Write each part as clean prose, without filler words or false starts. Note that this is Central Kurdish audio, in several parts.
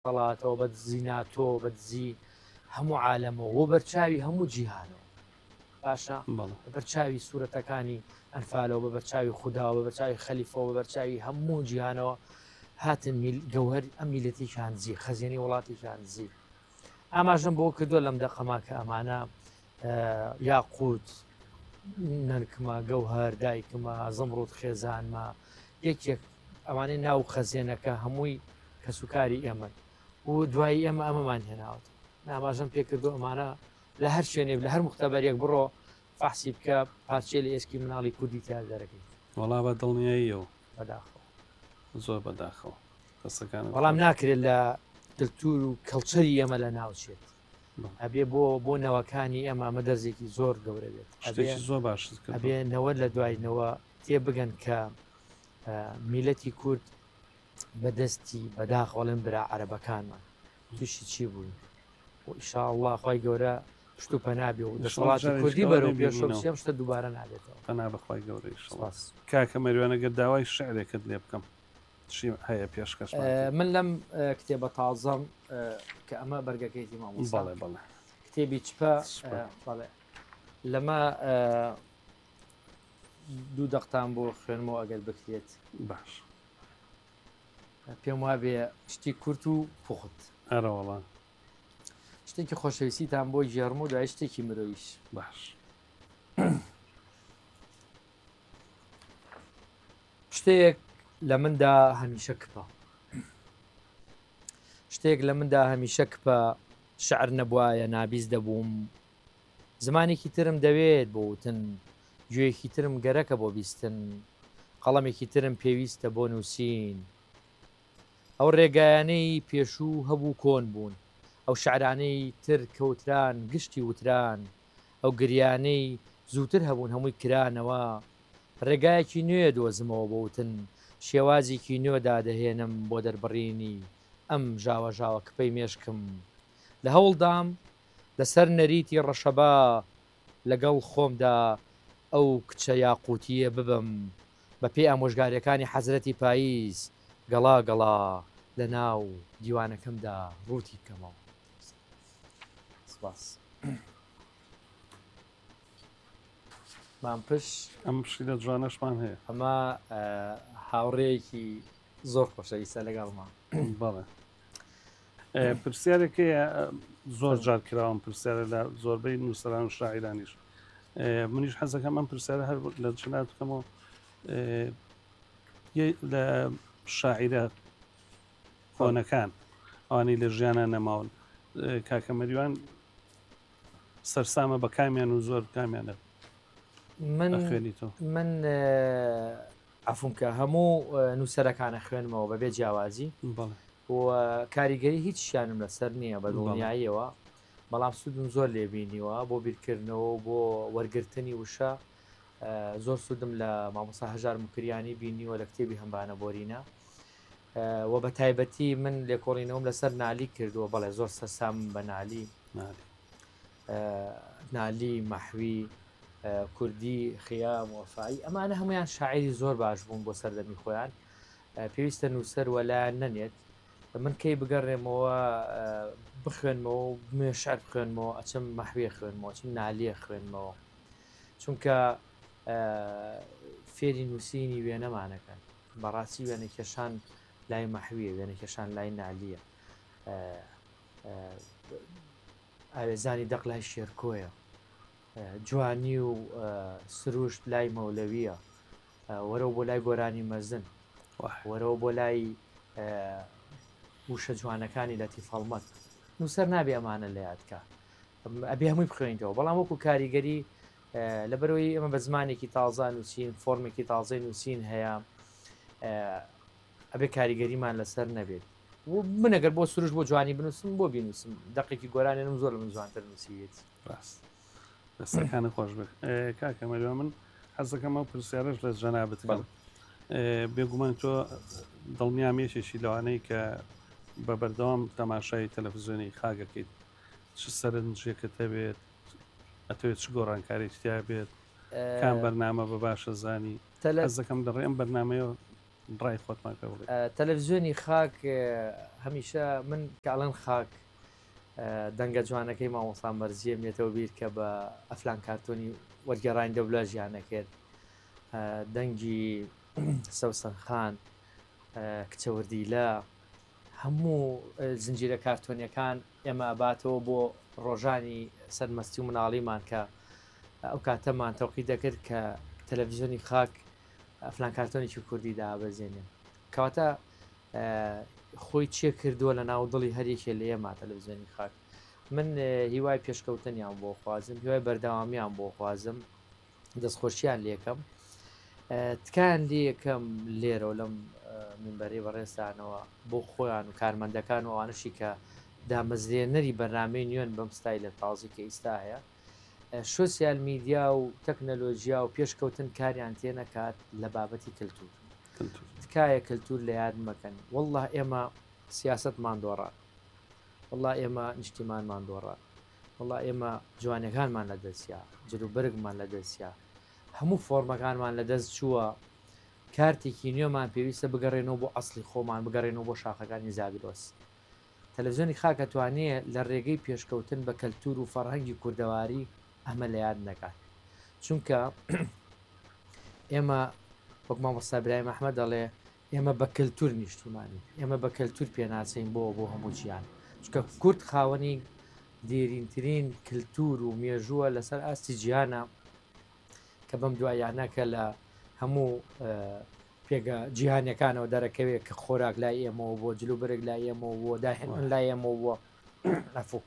دەڵاتەوە بە دزی ناتۆ بە دزی هەموو عالەمەوە بۆ بەرچاوی هەموو جیهانەوە باشە بە بەرچاوی سوورەتەکانی ئەنفالەوە بە بەرچاوی خودداوە بە بەرچاوی خەلیفەوە بە بەرچاوی هەموو جیهانەوە هاتن گەوهر ئەم میلەتی شانزی خەزیێنی وڵاتی شانزی ئاماژەم بۆ کردووە لەم دەقەما کە ئەمانە یاقوت نەرکمە گەوهر دایکمە زەمڕۆت خێزانمە یەکێک ئەوانەی ناو خەزیێنەکە هەمووی کەسوکاری ئێمە و دوایی ئێمە ئەمەمان هێناوت ئاماژەم پێ کردو ئەمانە لە هەر شوێنێ لە هەر مختبەرێک بڕۆ فاحسی بکە پارچێ لە ئێسکی مناڵی کوردی تیا دەرەکەیت وەڵا بە دڵنیاییەوە بەداخەوە زۆر بەداخەوە دەستەکان بەڵام ناکرێت لە دڵتور و کەڵچەری ئێمە لە ناوچێت ئەبێ بۆ نەوەکانی ئەمە ئەمە دەرزێکی زۆر گەورە بێت شتێکی زۆر باش ئەبێ نەوە لە دوایینەوە تێ بگەن کە میلەتی کورد بەدەستی بەداخەڵم برا عەرەبەکانمان تووشی چی بووین و ئینشاءڵڵا خۆی گەورە پشت و پەنابێ و دەسەڵاتی کوردی بەرەو پێشەوە سێم شتە دووبارە نابێتەوە پەنا بەخوای گەورەی شڵاس کاکە مەریوانەگەر داوای شعرێکت لێ بکەم چی هەیە پێشکەش من لەم کتێبە تازەم کە ئەمە بەرگەکەیتی مامۆستا بەڵێ بەڵێ کتێبی چپە بەڵێ لەمە دوو دەقتان بۆ خوێنمەوە ئەگەر بکرێت باش پێم وابێ شتی کورت و پوخت ئەرەوەڵا شتێکی خۆشەویستیتان بۆ ژێڕم و دوای شتێکی مرۆیش باش شتێک لە مندا هەمیشە کپە شتێک لە مندا هەمیشە کپە شعر نەبوایە نابیست دەبووم زمانێکی ترم دەوێت بۆ وتن گوێیەکی ترم گەرەکە بۆ بیستن قەڵەمێکی ترم پێویستە بۆ نووسین ئەو ڕێگایانەی پێشوو هەبوو کۆن بوون ئەو شعرانەی تر کەوتران گشتی وتران ئەو گریانەی زووتر هەبوون هەمووی کرانەوە ڕێگایەکی نوێ دۆزمەوە بۆ وتن شێوازێکی نوێدا دەهێنم بۆ دەربڕینی ئەم ژاوە ژاوە کپەی مێشکم لە هەوڵدام لەسەر نەریتی ڕەشەبا لەگەڵ خۆمدا ئەو کچە یاقوتیە ببم بە پێی ئامۆژگاریەکانی حەزرەتی پاییز گەڵا گەڵا لە ناو دیوانەکەمدا ڕووتی بکەمەوە سپاس مام پشت ئەم شیرە جوانەشمان هەیە ئەمە هاوڕێیەکی زۆر خۆشەویستە لەگەڵمان بەڵێ پرسیارێکەیە زۆر جار کراوم پرسیارە لە زۆربەی نووسەران و شاعیرانیش منیش حەزەکەم ئەم پرسیارە هەر لە چنات بکەمەوە لە شاعیرە کۆنەکان ئەوانەی لە ژیانە نەماون کاکە مەریوان سەرسامە بە کامیان و زۆر کامیانە من عفونکە هەموو نووسەرەکانە خوێنمەوە بەبێ جیاوازی و کاریگەری هیچ شیانم لەسەر نییە بە دڵنیاییەوە بەڵام سوودم زۆر لێبینیوە بۆ بیرکردنەوە بۆ وەرگرتنی وشە زۆر سوودم لە مامۆستا هەژار مکریانی بینیوە لە کتێبی هەمبانە بۆرینە و بە تایبەتی من لێکۆڵینەوەم لەسەر نالی کردووە بەڵێ زۆر سەسام بە نالی مەحوی کوردی خیام وەفایی ئەمانە هەمویان شاعری زۆر باش بوون بۆ سەردەمی خۆیان پێویستە نووسەر وەلایەن نەنێت من کەی بگەڕێمەوە بخوێنمەوە شعر بخوێنمەوە ئەچم مەحوێ خوێنمەوە چم نالیە خوێنمەوە چونکە فێری نووسینی وێنەمانەکەن بەڕاستی وێنەکێشان لای مەحویە وێنەکێشان لای نالیە ئاوێزانی دەق لای شێرکۆیە جوانی و سروشت لای مەولەویە وەرەوە بۆ لای گۆرانی مەزن وەرەوە بۆ لای وشە جوانەکانی لە تیفەڵمەت نووسەر نابێ ئەمانە لە یادکە ئەبێ هەمووی بخوێنیتەوە بەڵام وەکو کاریگەری لەبەرەوەی ئەمە بە زمانێکی تازە نووسین فۆرمێکی تازای نووسین هەیە ئەبێ کاریگەریمان لەسەر نەبێت من ئەگەر بۆ سروش بۆ جوانی بنووسم بۆ بینوسم دقێکی گۆرانێنم زۆر من جوانتر نووسیت ڕاست دەستەکانە خۆش بێت کاکە مەریوان من حەزەکەم ئەو پرسیارەش لە جەنابەت بێگومان تۆ دڵنیامێشێکی لەوانەی کە بە بەردەوام تەماشای تەلەڤیزیۆنی خاگەکەیت چ سەرنجێکت هەبێت ئەتەوێت چ گۆڕانکاریتیا بێت کام بەرنامە بە باشە زانی حەزەکەم دەڕێ ئەم بەرنامەیە ڕای خۆتمان پێ بڵێ. تەلەڤیزیۆنی خاک هەمیشە من کاڵەن خاک دەنگە جوانەکەی مامۆستا مەرزیە مێتەوە بیر کە بە ئەفلان کارتۆنی وەرگێڕانی دەوڵە ژیانەکرد دەنگی سەوسەنخان کچەوردیلە هەموو زنجیرە کارتۆنیەکان ئێمە ئەباتەوە بۆ ڕۆژانی سەرمەستی و مناڵیمان کە ئەو کاتەمان تەوقی دەکرد کە تەلەڤیزیۆنی خاک ئەفلان کارتۆنێکی کوردی دابەزێنێن کەواتە خۆی چیە کردووە لە ناو دڵی هەرێکێ لە ئێمە تەلەڤیزیۆنی خاک من هیوای پێشکەوتنیان بۆ خوازم هیوای بەردەوامیان بۆ خوازم دەستخۆشییان لێکەم تکایان لێ یەکەم لێرە لەم منبەری بەڕێستانەوە بۆ خۆیان و کارمەندەکان و ئەوانشی کە دامەزرێنەری بەرنامەی نوێن بەم ستای لە تازی کە ئیستا هەیە سۆسیال میدیا و تەکنەلۆژیا و پێشکەوتن کاریان تێنەکات لە بابەتی کللتور تکایە کللتور لە یاد مەکەن والله ئێمە سیاستمان دۆڕان والله ئێمە نیشتیمانمان دۆڕان والله ئێمە جوانەکانمان لە دەستیا جلوبەرگمان لە دەستیا هەموو فۆرمەکانمان لە دەست چووە کارتێکی نوێمان پێویستە بگەڕێنەوە بۆ ئەسلی خۆمان بگەڕێنەوە بۆ شاخەکانی زاگرۆس تەلەڤیزیۆنی خاکە توانێت لە ڕێگەی پێشکەوتن بە کەلتور و فەرهەنگی کوردەواری ئەمە لە یاد نەکات چونکە ئێمە وەک مامۆستا برای ئەحمەد دەڵێ ئێمە بە کەلتور نیشتومانی ئێمە بە کەلتور پێناچین بۆ هەموو جیان چکە کورد خاوەنی دێرینترین کللتور و مێژووە لەسەر ئاستی جیهانە کە بەم دوایانەکە لە هەموو پێگە جیهانەکانەوە دەرەکەوێت کە خۆراک لای ئێمەوە بۆ جلوبەرگ لای ئێمەوە بۆ داهێنان لای ئێمەوە بووە ئەفوو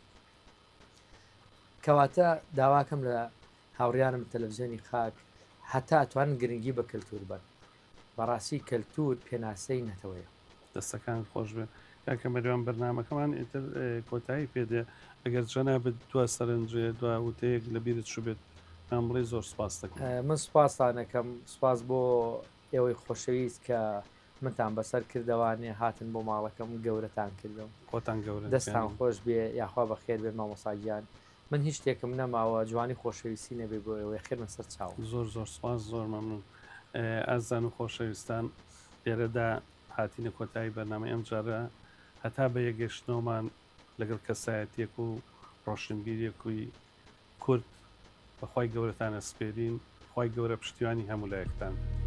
کەواتە داواکەم لە هاوڕیانم تەلەڤیزیۆنی خاک هەتا توانن گرنگی بە کەلتور بن بەڕاستی کەلتور پێناسەی نەتەوەیە دەستەکان خۆش بێن کاکە مەریوان بەرنامەکەمان ئیتر کۆتایی پێدێ ئەگەر جەنابێت دوا سەرنجێ دوا وتەیەک لە بیرت شوبێت ئەم بڵێ زۆر سپاس دەکەم من سوپاسانەکەم سوپاس بۆ ئێوەی خۆشەویست کە منتان بەسەر کردەوانێ هاتن بۆ ماڵەکەم گەورەتان کردم خۆتان گەورە دەستان خۆش بێ یاخوا بەخێر بێت مامۆساگیان من هیچ شتێکم نەماوە جوانی خۆشەویستی نەبێ بۆ ئێوەی خێرمە سەر چاو زۆر زۆر سپاس زۆر مەمنون ئازان و خۆشەویستان لێرەدا هاتینە کۆتایی بەرنامە ئەم جارە هەتا بە یەگەشتنەوەمان لەگەڵ کەسایەتێک و ڕۆشنبیرێکوی کورد بەخوای گەورەتانە سپێرین خی گەورە پشتیوانی هەموو لایەکتان